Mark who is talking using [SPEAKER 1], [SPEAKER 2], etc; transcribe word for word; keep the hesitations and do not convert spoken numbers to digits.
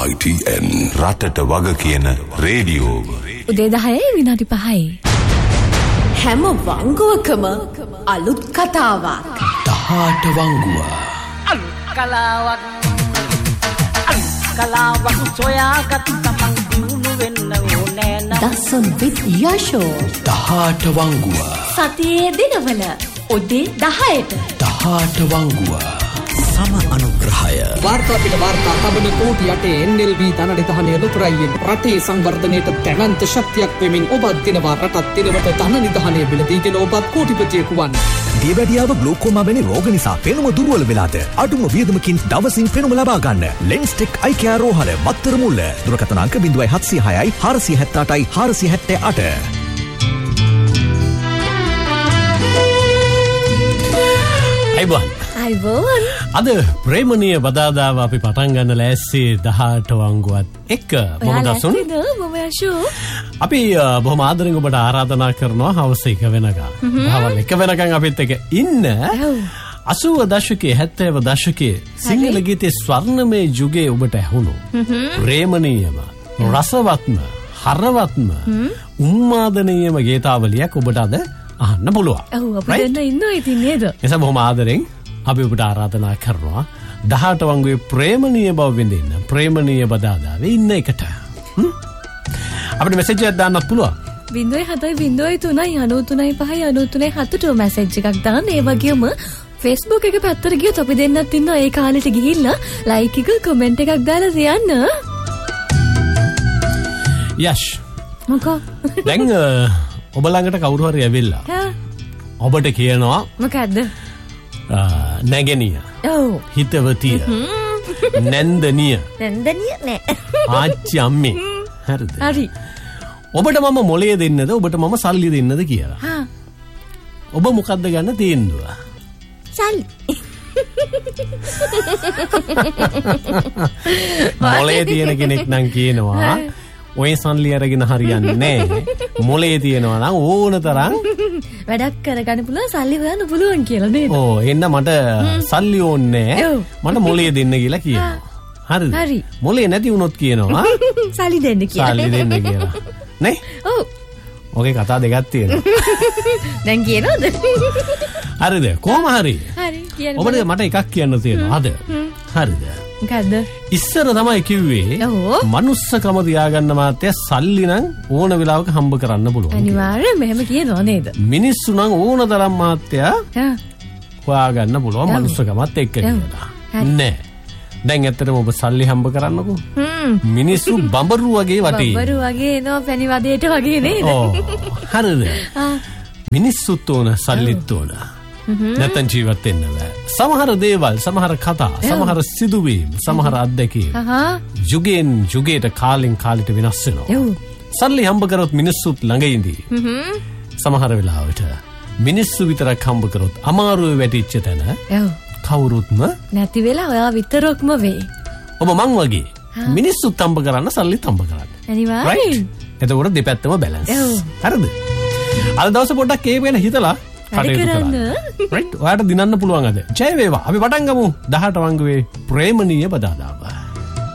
[SPEAKER 1] I T N රටට වග කියන රේඩියෝ.
[SPEAKER 2] උදේ දහයයි විනාඩි පහයි.
[SPEAKER 3] හැම වංගුවකම අලුත් කතාවක්.
[SPEAKER 4] දහඅට වංගුව.
[SPEAKER 5] අලුත් කලාවක්. අලුත් කලාවක් සොයාගත් තමන් දිනු වෙන්න ඕනේ නම්.
[SPEAKER 3] දසුන් with යෂෝ.
[SPEAKER 4] දහඅට වංගුව.
[SPEAKER 3] සතියේ දිනවල උදේ දහයට.
[SPEAKER 4] දහඅට වංගුව. සම අනුග්‍රහය.
[SPEAKER 6] වාර්තා පිට වාර්තා තබන කෝටි යටේ N L B ධනනිධානය ලොතරයියෙන් රටේ සංවර්ධනයට දැවැන්ත ශක්තියක් වෙමින් ඔබත් දිනවා රටත් දිනවට ධනනිධානය බිලදීගෙන ඔබත් කෝටිපතියෙකු වන්න.
[SPEAKER 7] දියවැඩියාව ග්ලෝකෝමා වැනි රෝග නිසා පෙනුම දුර්වල වෙලාද අඩුම වියදමකින් දවසින් පෙනුම ලබා ගන්න. ලෙන්ස්ටෙක් අයි කෙයාර් රෝහල මත්තර මුල්ල. දුරකථන අංක ज़ीरो सात छह छह चार सात आठ चार सात आठ.
[SPEAKER 8] අයිබෝන්
[SPEAKER 2] අයිබෝන්
[SPEAKER 8] අද ප්‍රේමණීය බදාදාව අපි පටන් ගන්න ලෑස්ති දහඅට වංගුවත් එක්ක මම දසුන්
[SPEAKER 2] මම යෂෝ
[SPEAKER 8] අපි බොහොම ආදරෙන් ඔබට ආරාධනා කරනවා හවස එක වෙනකම් දවල් එක වෙනකම් අපිත් එක්ක ඉන්න අසූව දශකයේ හැත්තෑව දශකයේ සිංහල ගීතයේ ස්වර්ණමය යුගයේ ඔබට ඇහුණු ප්‍රේමණීයම රසවත්ම හරවත්ම උන්මාදනීයම ගීතාවලියක් ඔබට අද අහන්න පුළුවන්.
[SPEAKER 2] ඔව් අපි දෙන්න ඉන්නවා ඉතින් නේද?
[SPEAKER 8] එසම බොහොම ආදරෙන් අපි ඔබට ආරාධනා කරනවා දහඅට වංගුවේ ප්‍රේමණීය බව විඳින්න ප්‍රේමණීය බදාදාවේ ඉන්න එකට. අපිට මෙසේජ් එකක් දාන්නත් පුළුවන්.
[SPEAKER 2] ज़ीरो सात ज़ीरो तीन नौ तीन पाँच नौ तीन सात ට මෙසේජ් එකක් දාන්න. ඒ වගේම Facebook එක පැත්තට ගියොත් අපි දෙන්නත් ඉන්නවා. ඒ කාලෙට ගිහිල්ලා ලයික් එක කමෙන්ට් එකක් දාලා තියන්න.
[SPEAKER 8] යෂ්
[SPEAKER 2] මොකෝ
[SPEAKER 8] දැන් ඔබ ළඟට කවුරු හරි ඇවිල්ලා ඔබට කියනවා
[SPEAKER 2] මොකද්ද?
[SPEAKER 8] නැගණිය.
[SPEAKER 2] ඔව්.
[SPEAKER 8] හිතවතිය. නැන්දනිය.
[SPEAKER 2] නැන්දනිය නෑ.
[SPEAKER 8] ආච්චි අම්මේ. හරිද?
[SPEAKER 2] හරි.
[SPEAKER 8] ඔබට මම මොලේ දෙන්නද ඔබට මම සල්ලි දෙන්නද කියලා.
[SPEAKER 2] හා.
[SPEAKER 8] ඔබ මොකද්ද ගන්න තීන්දුව?
[SPEAKER 2] සල්ලි.
[SPEAKER 8] මොලේ තියෙන කෙනෙක් නම් කියනවා ඔය සල්ලි අරගෙන හරියන්නේ නැහැ. මොලේ තියෙනවා නම් ඕන තරම්
[SPEAKER 2] වැඩක් කරගන්න පුළුවන් සල්ලි හොයන්න පුළුවන් කියලා නේද?
[SPEAKER 8] ඕ එන්න මට සල්ලි ඕනේ නැහැ. මට මොලේ දෙන්න කියලා කියනවා. හරිද?
[SPEAKER 2] හරි.
[SPEAKER 8] මොලේ නැති වුණොත් කියනවා
[SPEAKER 2] සල්ලි දෙන්න කියලා.
[SPEAKER 8] සල්ලි දෙන්න කියලා. නේ?
[SPEAKER 2] ඔව්.
[SPEAKER 8] ඔගේ කතා දෙකක් තියෙනවා.
[SPEAKER 2] දැන් කියනවද?
[SPEAKER 8] හරිද? කොහොම හරි.
[SPEAKER 2] හරි කියන්න.
[SPEAKER 8] ඔබට මට එකක් කියන්න තියෙනවා. අද. හරිද?
[SPEAKER 2] මොකද්ද?
[SPEAKER 8] ඉස්සර තමයි කිව්වේ
[SPEAKER 2] ඔව්.
[SPEAKER 8] මනුස්සකම තියාගන්න මාත්‍ය සල්ලි නම් ඕන වෙලාවක හම්බ කරන්න පුළුවන්.
[SPEAKER 2] අනිවාර්යයෙන් මෙහෙම කියනවා නේද?
[SPEAKER 8] මිනිස්සු නම් ඕන තරම් මාත්‍ය හොයාගන්න පුළුවන් මනුස්සකමත් එක්ක කියලා. නෑ. දැන් ඇත්තටම ඔබ සල්ලි හම්බ කරන්නකෝ. මිනිස්සු බඹරු වගේ වටේ.
[SPEAKER 2] බඹරු වගේ එනවා පැණි වදේට වගේ නේද?
[SPEAKER 8] ඔව්. හරිද? මිනිස්සුත් ඕන සල්ලිත් ඕන. නැත්තම් ජීවත් වෙන්න බෑ. සමහර දේවල්, සමහර කතා, සමහර සිදුවීම්, සමහර අත්දැකීම් යුගයෙන් යුගයට කාලෙන් කාලෙට වෙනස් වෙනවා. සල්ලි හම්බ කරොත් මිනිස්සුත් ළඟ ඉඳී. සමහර වෙලාවට මිනිස්සු විතරක් හම්බ කරොත් අමාරුවේ වැටිච්ච තැන කවුරුත්ම
[SPEAKER 2] නැති වෙලා ඔයා විතරක්ම වෙයි.
[SPEAKER 8] ඔබ මං වගේ මිනිස්සුත් හම්බ කරන්න සල්ලිත් හම්බ කරන්න.
[SPEAKER 2] අනිවාර්යයෙන්.
[SPEAKER 8] එතකොට දෙපැත්තම බැලන්ස්. හරිද? අද දවසේ පොඩ්ඩක් ඒ ගැන හිතලා
[SPEAKER 2] කටයුතු කරන්න.
[SPEAKER 8] රයිට්. ඔයාලට දිනන්න පුළුවන් අද. ජය වේවා. අපි පටන් ගමු දහඅට වංගුවේ ප්‍රේමණීය බදාදාව.